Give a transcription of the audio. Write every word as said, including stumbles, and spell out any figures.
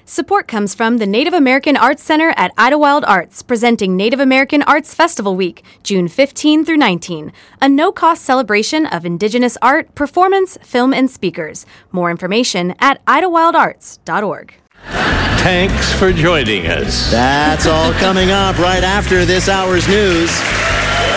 Support comes from the Native American Arts Center at Idlewild Arts, presenting Native American Arts Festival Week, June fifteenth through nineteenth, a no-cost celebration of Indigenous art, performance, film, and speakers. More information at idlewild arts dot org. Thanks for joining us. That's all coming up right after this hour's news.